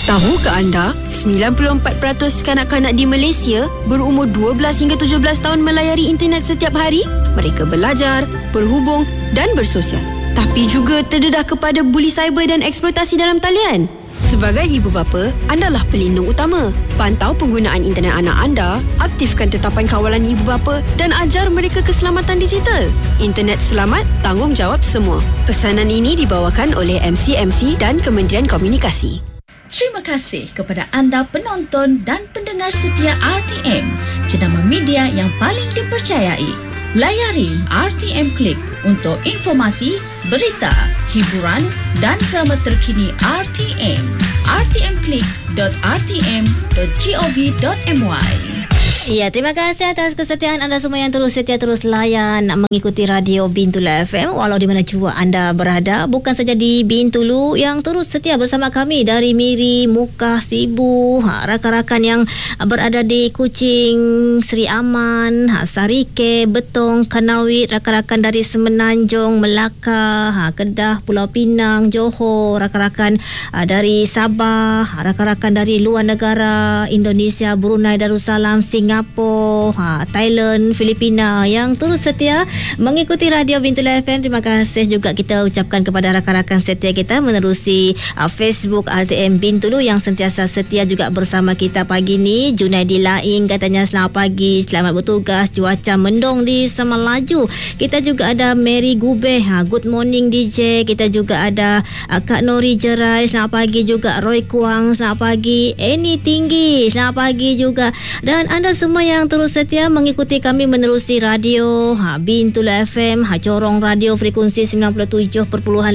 Tahukah anda, 94% kanak-kanak di Malaysia berumur 12 hingga 17 tahun melayari internet setiap hari? Mereka belajar, berhubung dan bersosial. Tapi juga terdedah kepada buli cyber dan eksploitasi dalam talian. Sebagai ibu bapa, andalah pelindung utama. Pantau penggunaan internet anak anda, aktifkan tetapan kawalan ibu bapa dan ajar mereka keselamatan digital. Internet selamat, tanggungjawab semua. Pesanan ini dibawakan oleh MCMC dan Kementerian Komunikasi. Terima kasih kepada anda penonton dan pendengar setia RTM, jenama media yang paling dipercayai. Layari RTM Click untuk informasi, berita, hiburan dan drama terkini RTM. rtmclick.rtm.gov.my. Ya, terima kasih atas kesetiaan anda semua yang terus setia, terus layan mengikuti Radio Bintulu FM walau di mana jua anda berada. Bukan saja di Bintulu yang terus setia bersama kami dari Miri, Mukah, Sibu, rakan-rakan yang berada di Kuching, Seri Aman, Sarike, Betong, Kanawit, rakan-rakan dari Semenanjung, Melaka, Kedah, Pulau Pinang, Johor, rakan-rakan dari Sabah, rakan-rakan dari luar negara, Indonesia, Brunei Darussalam, Singapura, Thailand, Filipina yang terus setia mengikuti Radio Bintulu FM. Terima kasih juga kita ucapkan kepada rakan-rakan setia kita menerusi Facebook RTM Bintulu yang sentiasa setia juga bersama kita pagi ni. Junaidi Laing katanya selamat pagi, selamat bertugas, cuaca mendung di Semelaju. Kita juga ada Mary Gube, good morning DJ. Kita juga ada Kak Nori Jerai, selamat pagi juga. Roy Kuang, selamat pagi. Eni Tinggi, selamat pagi juga. Dan anda semua yang terus setia mengikuti kami menerusi radio Bintulu FM, corong radio frekuensi 97.5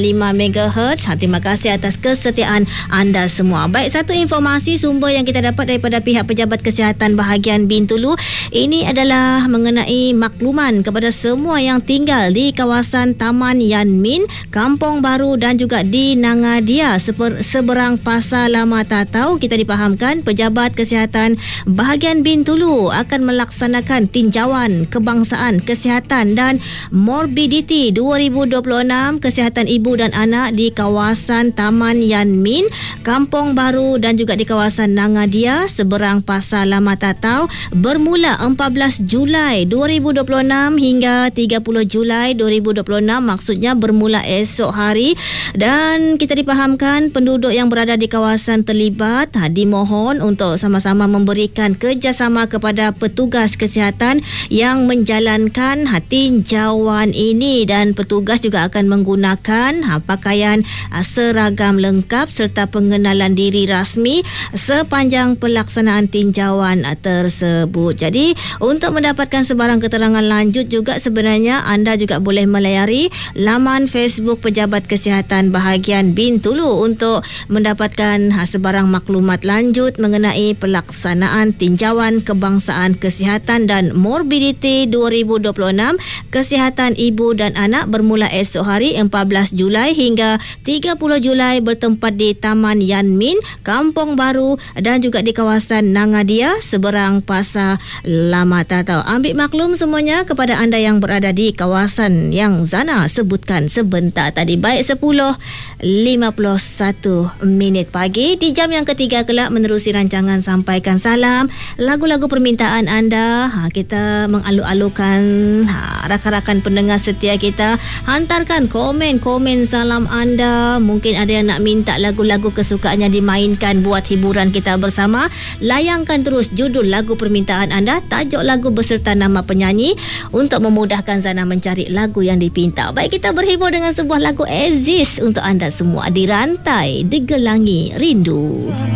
MHz. Terima kasih atas kesetiaan anda semua. Baik, satu informasi sumber yang kita dapat daripada pihak Pejabat Kesihatan Bahagian Bintulu. Ini adalah mengenai makluman kepada semua yang tinggal di kawasan Taman Yan Min, Kampung Baru dan juga di Nangadia seberang Pasar Lama Tatau. Kita dipahamkan Pejabat Kesihatan Bahagian Bintulu akan melaksanakan tinjauan kebangsaan kesihatan dan morbiditi 2026 kesihatan ibu dan anak di kawasan Taman Yan Min, Kampung Baru dan juga di kawasan Nangadia seberang Pasar Lama Tatau bermula 14 Julai 2026 hingga 30 Julai 2026, maksudnya bermula esok hari. Dan kita dipahamkan penduduk yang berada di kawasan terlibat dimohon untuk sama-sama memberikan kerjasama kepada petugas kesihatan yang menjalankan tinjauan ini, dan petugas juga akan menggunakan pakaian seragam lengkap serta pengenalan diri rasmi sepanjang pelaksanaan tinjauan tersebut. Jadi untuk mendapatkan sebarang keterangan lanjut juga sebenarnya anda juga boleh melayari laman Facebook Pejabat Kesihatan Bahagian Bintulu untuk mendapatkan sebarang maklumat lanjut mengenai pelaksanaan tinjauan kebangsaan kesihatan dan morbiditi 2026 kesihatan ibu dan anak bermula esok hari 14 Julai hingga 30 Julai bertempat di Taman Yan Min, Kampung Baru dan juga di kawasan Nangadia seberang Pasar Lama Tatau. Ambil maklum semuanya kepada anda yang berada di kawasan yang Zana sebutkan sebentar tadi. Baik, 10:51 pagi di jam yang ketiga kelak menerusi rancangan Sampaikan Salam. Lagu-lagu permintaan anda, kita mengalu-alukan rakan-rakan pendengar setia kita. Hantarkan komen-komen salam anda. Mungkin ada yang nak minta lagu-lagu kesukaannya dimainkan buat hiburan kita bersama. Layangkan terus judul lagu permintaan anda, tajuk lagu beserta nama penyanyi untuk memudahkan Zana mencari lagu yang dipinta. Baik, kita berhibur dengan sebuah lagu Aziz untuk anda semua. Di Rantai Digelangi Rindu.